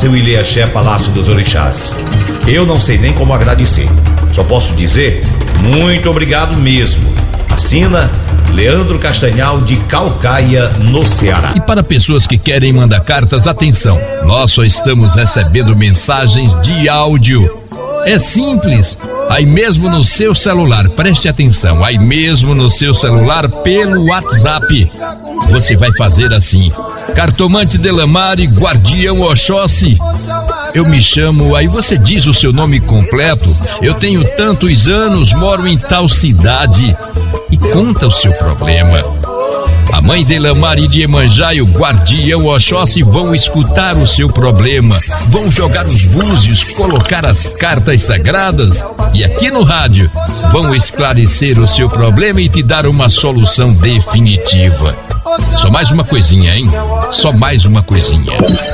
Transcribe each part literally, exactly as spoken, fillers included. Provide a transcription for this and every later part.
seu Ilê-Axé Palácio dos Orixás. Eu não sei nem como agradecer. Só posso dizer muito obrigado mesmo. Assina Leandro Castanhal, de Calcaia, no Ceará. E para pessoas que querem mandar cartas, atenção, nós só estamos recebendo mensagens de áudio. É simples, aí mesmo no seu celular, preste atenção, aí mesmo no seu celular, pelo WhatsApp, você vai fazer assim: Cartomante Delamare, Guardião Oxóssi, eu me chamo, aí você diz o seu nome completo, eu tenho tantos anos, moro em tal cidade, e conta o seu problema. A mãe Delamare de Iemanjá e o Guardião Oxóssi vão escutar o seu problema, vão jogar os búzios, colocar as cartas sagradas e aqui no rádio vão esclarecer o seu problema e te dar uma solução definitiva. Só mais uma coisinha, hein? Só mais uma coisinha.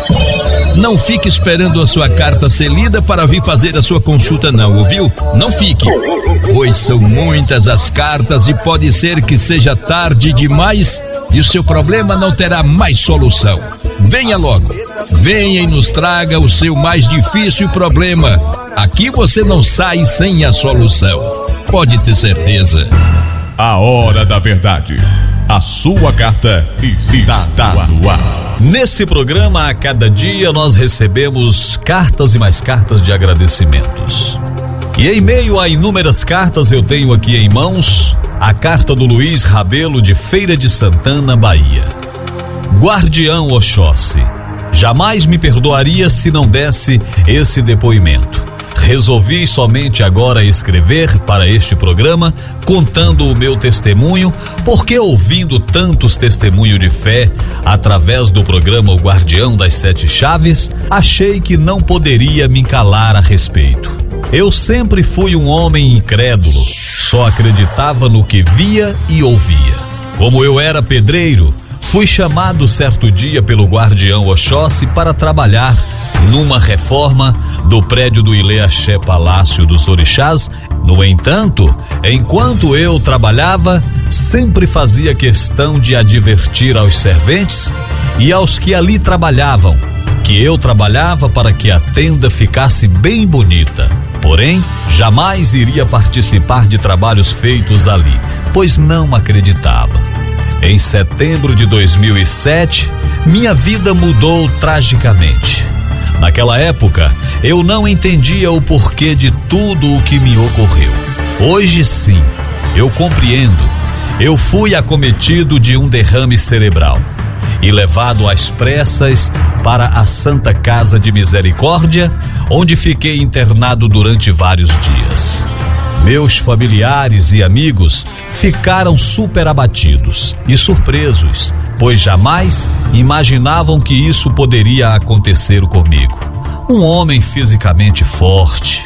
Não fique esperando a sua carta ser lida para vir fazer a sua consulta, não, ouviu? Não fique, pois são muitas as cartas e pode ser que seja tarde demais e o seu problema não terá mais solução. Venha logo, venha e nos traga o seu mais difícil problema. Aqui você não sai sem a solução, pode ter certeza. A hora da verdade. A sua carta está no ar. Nesse programa, a cada dia nós recebemos cartas e mais cartas de agradecimentos. E em meio a inúmeras cartas, eu tenho aqui em mãos a carta do Luiz Rabelo, de Feira de Santana, Bahia. Guardião Oxóssi, jamais me perdoaria se não desse esse depoimento. Resolvi somente agora escrever para este programa contando o meu testemunho, porque ouvindo tantos testemunhos de fé através do programa O Guardião das Sete Chaves, achei que não poderia me calar a respeito. Eu sempre fui um homem incrédulo, só acreditava no que via e ouvia. Como eu era pedreiro, fui chamado certo dia pelo Guardião Oxóssi para trabalhar numa reforma do prédio do Ilê-Axé Palácio dos Orixás. No entanto, enquanto eu trabalhava, sempre fazia questão de advertir aos serventes e aos que ali trabalhavam que eu trabalhava para que a tenda ficasse bem bonita. Porém, jamais iria participar de trabalhos feitos ali, pois não acreditava. Em setembro de dois mil e sete, minha vida mudou tragicamente. Naquela época, eu não entendia o porquê de tudo o que me ocorreu. Hoje sim, eu compreendo. Eu fui acometido de um derrame cerebral e levado às pressas para a Santa Casa de Misericórdia, onde fiquei internado durante vários dias. Meus familiares e amigos ficaram super abatidos e surpresos, pois jamais imaginavam que isso poderia acontecer comigo. Um homem fisicamente forte.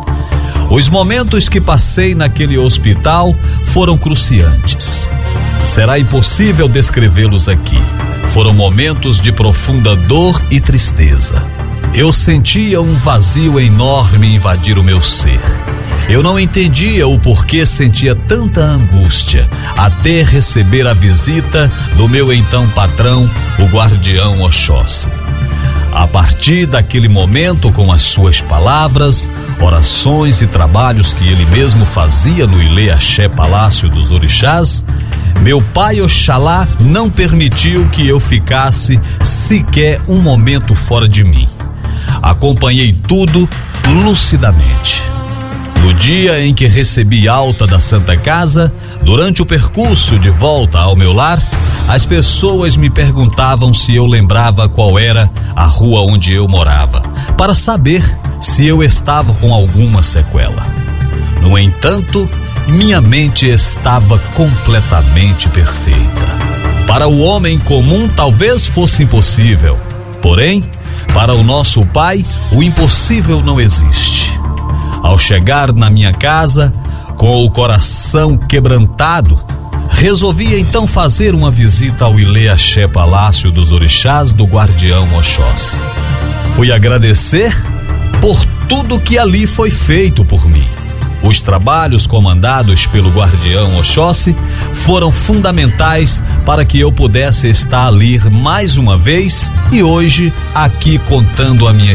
Os momentos que passei naquele hospital foram cruciantes. Será impossível descrevê-los aqui. Foram momentos de profunda dor e tristeza. Eu sentia um vazio enorme invadir o meu ser. Eu não entendia o porquê sentia tanta angústia até receber a visita do meu então patrão, o Guardião Oxóssi. A partir daquele momento, com as suas palavras, orações e trabalhos que ele mesmo fazia no Ilê-Axé Palácio dos Orixás, meu pai Oxalá não permitiu que eu ficasse sequer um momento fora de mim. Acompanhei tudo lucidamente. No dia em que recebi alta da Santa Casa, durante o percurso de volta ao meu lar, as pessoas me perguntavam se eu lembrava qual era a rua onde eu morava, para saber se eu estava com alguma sequela. No entanto, minha mente estava completamente perfeita. Para o homem comum talvez fosse impossível, porém, para o nosso Pai, o impossível não existe. Ao chegar na minha casa, com o coração quebrantado, resolvi então fazer uma visita ao Ilê-Axé Palácio dos Orixás do Guardião Oxóssi. Fui agradecer por tudo que ali foi feito por mim. Os trabalhos comandados pelo Guardião Oxóssi foram fundamentais para que eu pudesse estar ali mais uma vez e hoje aqui contando a minha